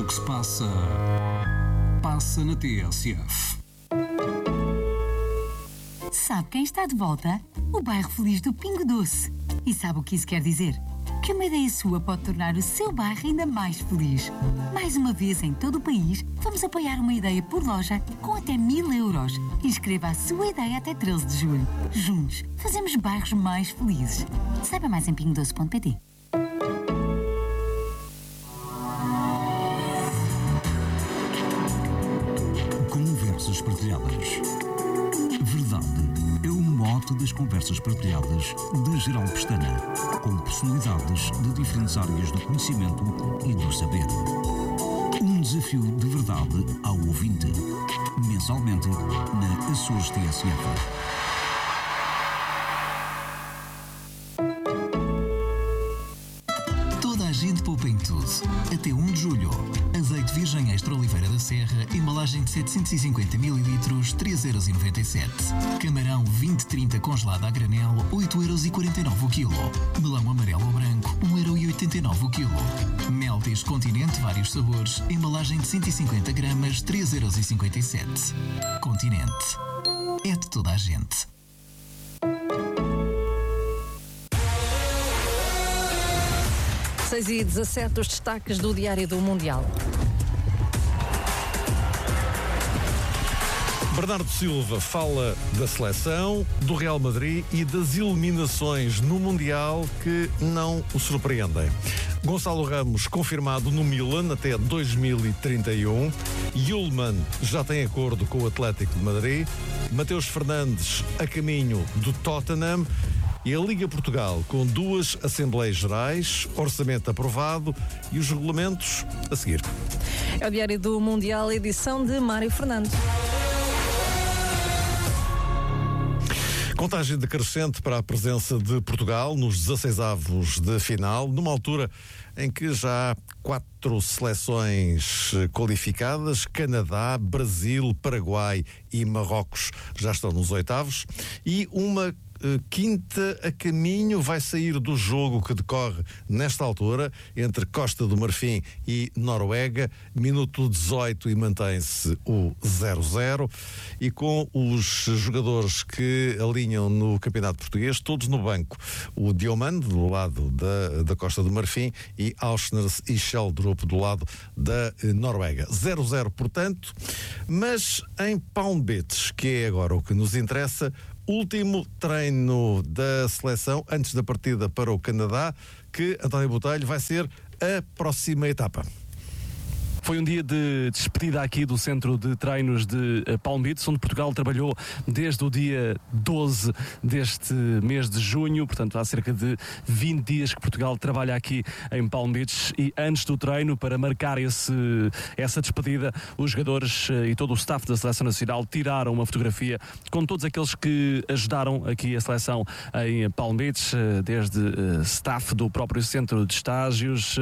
o que se passa, passa na TSF. Sabe quem está de volta? O bairro feliz do Pingo Doce. E sabe o que isso quer dizer? Que uma ideia sua pode tornar o seu bairro ainda mais feliz. Mais uma vez, em todo o país, vamos apoiar uma ideia por loja com até 1.000 euros. Inscreva a sua ideia até 13 de julho. Juntos, fazemos bairros mais felizes. Saiba mais em pingodoce.pt. Conversas partilhadas. Verdade é o mote das conversas partilhadas de Geraldo Pestana, com personalidades de diferentes áreas do conhecimento e do saber. Um desafio de verdade ao ouvinte, mensalmente na Açores TSF. Toda a gente poupa em tudo. Até 1 de julho. Azeite virgem extra Oliveira da Serra, embalagem de 750 ml, 3,97€. Camarão 20-30 congelado a granel, 8,49€ o quilo. Melão amarelo ou branco, 1,89€ o quilo. Mel deste continente, vários sabores, embalagem de 150 gramas, 3,57€. Continente. É de toda a gente. e 17 os destaques do Diário do Mundial. Bernardo Silva fala da seleção, do Real Madrid e das eliminações no Mundial que não o surpreendem. Gonçalo Ramos confirmado no Milan até 2031. Yulman já tem acordo com o Atlético de Madrid. Mateus Fernandes a caminho do Tottenham. E a Liga Portugal com 2 Assembleias Gerais, orçamento aprovado e os regulamentos a seguir. É o Diário do Mundial, edição de Mário Fernando. Contagem decrescente para a presença de Portugal nos 16avos de final, numa altura em que já há 4 seleções qualificadas. Canadá, Brasil, Paraguai e Marrocos já estão nos 8avos e uma quinta a caminho vai sair do jogo que decorre nesta altura entre Costa do Marfim e Noruega, minuto 18 e mantém-se o 0-0 e com os jogadores que alinham no Campeonato Português todos no banco, o Diomande do lado da Costa do Marfim e Auschners e Sheldrup do lado da Noruega. 0-0 portanto, mas em Palm Beach, que é agora o que nos interessa, último treino da seleção antes da partida para o Canadá, que, António Botelho, vai ser a próxima etapa. Foi um dia de despedida aqui do centro de treinos de Palm Beach, onde Portugal trabalhou desde o dia 12 deste mês de junho, portanto há cerca de 20 dias que Portugal trabalha aqui em Palm Beach e antes do treino, para marcar essa despedida, os jogadores e todo o staff da Seleção Nacional tiraram uma fotografia com todos aqueles que ajudaram aqui a seleção em Palm Beach, desde staff do próprio centro de estágios,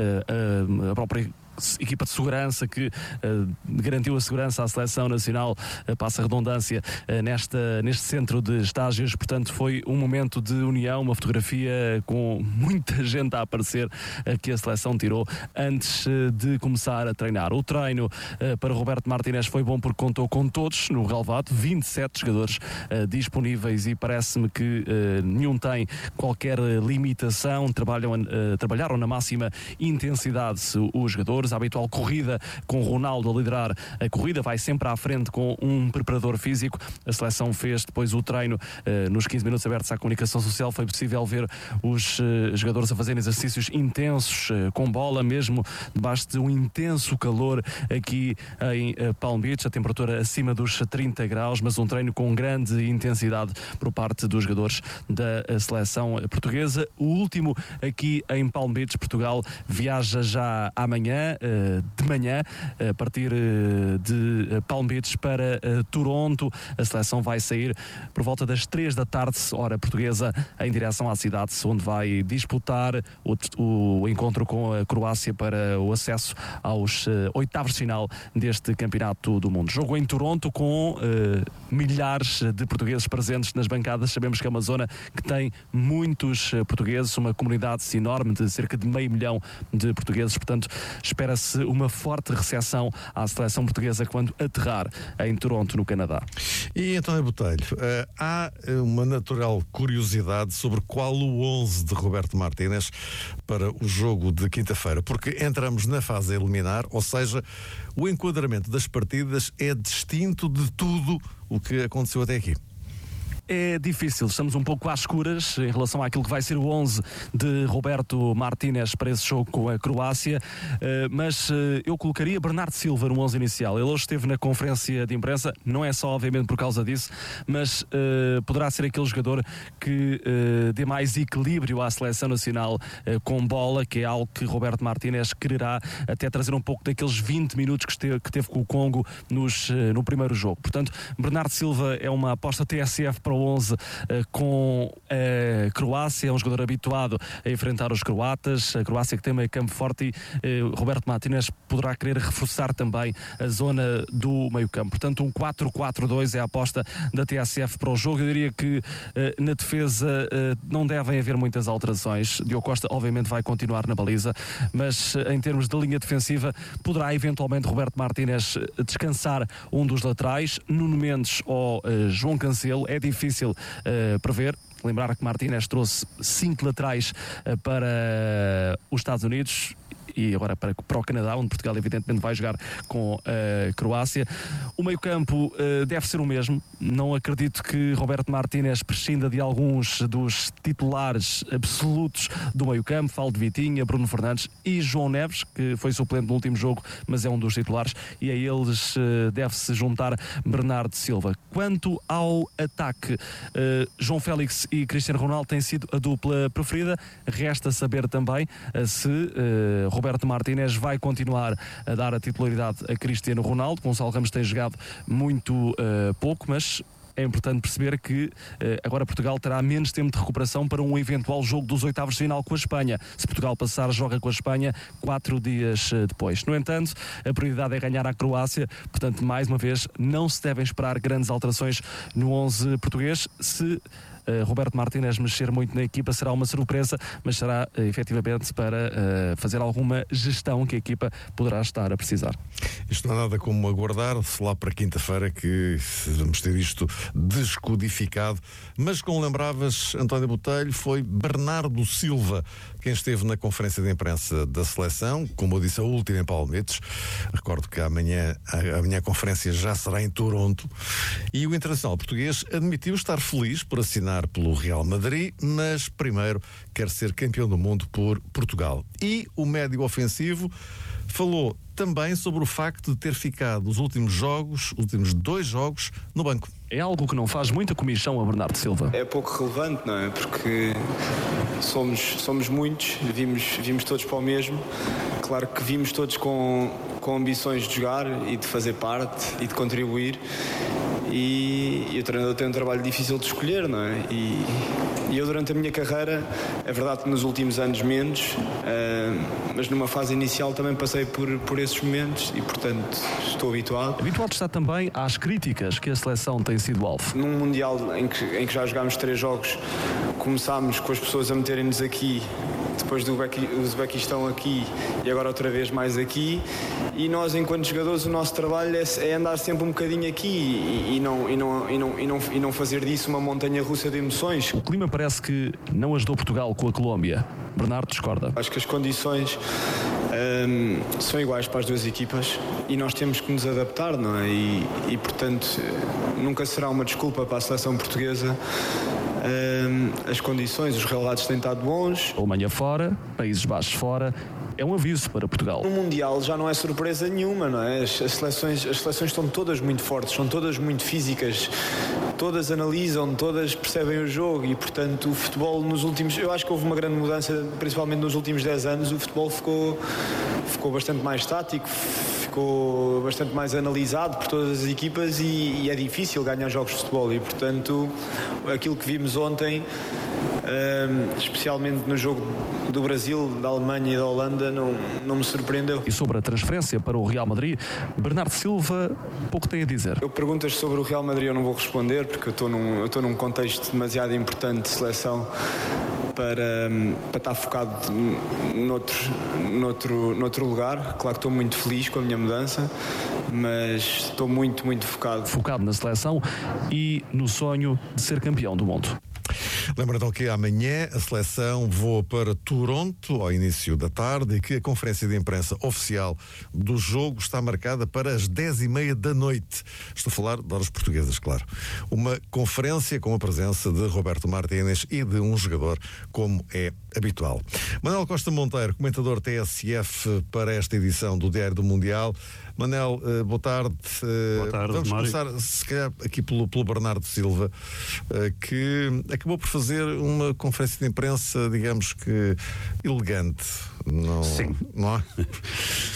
a própria equipa de segurança que garantiu a segurança à Seleção Nacional, passa a redundância, neste centro de estágios. Portanto, foi um momento de união, uma fotografia com muita gente a aparecer que a seleção tirou antes de começar a treinar. O treino para Roberto Martínez foi bom porque contou com todos no relvado, 27 jogadores disponíveis e parece-me que nenhum tem qualquer limitação, trabalharam na máxima intensidade os jogadores. A habitual corrida com Ronaldo a liderar a corrida, vai sempre à frente com um preparador físico. A seleção fez depois o treino nos 15 minutos abertos à comunicação social. Foi possível ver os jogadores a fazerem exercícios intensos com bola, mesmo debaixo de um intenso calor aqui em Palm Beach, a temperatura acima dos 30 graus, mas um treino com grande intensidade por parte dos jogadores da seleção portuguesa. O último aqui em Palm Beach. Portugal viaja já amanhã de manhã, a partir de Palm Beach para Toronto. A seleção vai sair por volta das 3 da tarde, hora portuguesa, em direção à cidade, onde vai disputar o encontro com a Croácia para o acesso aos 8avos de final deste Campeonato do Mundo. Jogo em Toronto com milhares de portugueses presentes nas bancadas. Sabemos que é uma zona que tem muitos portugueses, uma comunidade enorme de cerca de 500 mil de portugueses, portanto espera espera-se uma forte recepção à seleção portuguesa quando aterrar em Toronto, no Canadá. E António Botelho, há uma natural curiosidade sobre qual o 11 de Roberto Martínez para o jogo de quinta-feira, porque entramos na fase eliminar, ou seja, o enquadramento das partidas é distinto de tudo o que aconteceu até aqui. É difícil, estamos um pouco às escuras em relação àquilo que vai ser o 11 de Roberto Martínez para esse jogo com a Croácia, mas eu colocaria Bernardo Silva no 11 inicial. Ele hoje esteve na conferência de imprensa, não é só obviamente por causa disso, mas poderá ser aquele jogador que dê mais equilíbrio à seleção nacional com bola, que é algo que Roberto Martínez quererá até trazer um pouco daqueles 20 minutos que teve com o Congo no primeiro jogo. Portanto, Bernardo Silva é uma aposta TSF para o 11 com a Croácia, é um jogador habituado a enfrentar os croatas, a Croácia que tem meio campo forte e Roberto Martínez poderá querer reforçar também a zona do meio campo. Portanto, um 4-4-2 é a aposta da TSF para o jogo. Eu diria que na defesa não devem haver muitas alterações. Diogo Costa obviamente vai continuar na baliza, mas em termos de linha defensiva poderá eventualmente Roberto Martínez descansar um dos laterais, Nuno Mendes ou João Cancelo. É difícil prever. Lembrar que Martínez trouxe 5 laterais para os Estados Unidos e agora para o Canadá, onde Portugal evidentemente vai jogar com a Croácia. O meio-campo deve ser o mesmo. Não acredito que Roberto Martínez prescinda de alguns dos titulares absolutos do meio-campo. Falo de Vitinha, Bruno Fernandes e João Neves, que foi suplente no último jogo, mas é um dos titulares, e a eles deve-se juntar Bernardo Silva. Quanto ao ataque, João Félix e Cristiano Ronaldo têm sido a dupla preferida. Resta saber também se Roberto Martínez vai continuar a dar a titularidade a Cristiano Ronaldo. Gonçalo Ramos tem jogado muito pouco, mas é importante perceber que agora Portugal terá menos tempo de recuperação para um eventual jogo dos oitavos de final com a Espanha. Se Portugal passar, joga com a Espanha 4 dias depois. No entanto, a prioridade é ganhar a Croácia, portanto, mais uma vez, não se devem esperar grandes alterações no 11 português. Se Roberto Martínez mexer muito na equipa, será uma surpresa, mas será efetivamente para fazer alguma gestão que a equipa poderá estar a precisar. Isto não há nada como aguardar-se lá para quinta-feira que vamos ter isto descodificado, mas como lembravas, António Botelho, foi Bernardo Silva quem esteve na conferência de imprensa da seleção, como eu disse, a última em Palmites. Recordo que amanhã a conferência já será em Toronto, e o internacional português admitiu estar feliz por assinar pelo Real Madrid, mas primeiro quer ser campeão do mundo por Portugal. E o médio ofensivo falou também sobre o facto de ter ficado os últimos 2 jogos, no banco. É algo que não faz muita comichão a Bernardo Silva. É pouco relevante, não é? Porque somos muitos, vimos todos para o mesmo. Claro que vimos todos com ambições de jogar e de fazer parte e de contribuir. E o treinador tem um trabalho difícil de escolher, não é? E eu durante a minha carreira, é verdade que nos últimos anos menos, mas numa fase inicial também passei por esses momentos e, portanto, estou habituado. Habituado está também às críticas que a seleção tem sido alvo. Num Mundial em que já jogámos 3 jogos, começámos com as pessoas a meterem-nos aqui, depois do Uzbequistão aqui e agora outra vez mais aqui, e nós enquanto jogadores o nosso trabalho é andar sempre um bocadinho aqui e não fazer disso uma montanha russa de emoções. O clima parece que não ajudou Portugal com a Colômbia. Bernardo discorda. Acho que as condições são iguais para as duas equipas e nós temos que nos adaptar, não é? E portanto nunca será uma desculpa para a seleção portuguesa. As condições, os relatos têm estado bons. Alemanha fora, Países Baixos fora. É um aviso para Portugal. No Mundial já não é surpresa nenhuma, não é? As seleções estão todas muito fortes, são todas muito físicas, todas analisam, todas percebem o jogo e, portanto, o futebol eu acho que houve uma grande mudança, principalmente nos últimos 10 anos, o futebol ficou bastante mais tático, ficou bastante mais analisado por todas as equipas e é difícil ganhar jogos de futebol e, portanto, aquilo que vimos ontem, especialmente no jogo do Brasil, da Alemanha e da Holanda, não me surpreendeu. E sobre a transferência para o Real Madrid, Bernardo Silva pouco tem a dizer. Eu perguntas sobre o Real Madrid eu não vou responder porque eu estou num contexto demasiado importante de seleção para estar focado noutro lugar. Claro que estou muito feliz com a minha mudança, mas estou muito focado. Focado na seleção e no sonho de ser campeão do mundo. Lembra então que amanhã a seleção voa para Toronto ao início da tarde e que a conferência de imprensa oficial do jogo está marcada para as 10h30 da noite. Estou a falar de horas portuguesas, claro. Uma conferência com a presença de Roberto Martínez e de um jogador, como é habitual. Manuel Costa Monteiro, comentador TSF para esta edição do Diário do Mundial. Manel, boa tarde. Boa tarde, vamos Mário. começar, se calhar, aqui pelo Bernardo Silva, que acabou por fazer uma conferência de imprensa, digamos que elegante. Não, Sim. Não é?